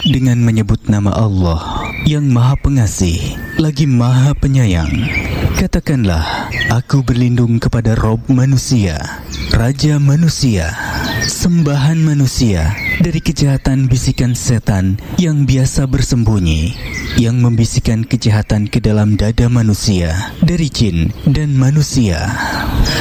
dengan menyebut nama Allah yang Maha Pengasih lagi Maha Penyayang. Katakanlah, aku berlindung kepada Rob manusia, Raja manusia, sembahan manusia, dari kejahatan bisikan setan yang biasa bersembunyi, yang membisikkan kejahatan ke dalam dada manusia, dari jin dan manusia.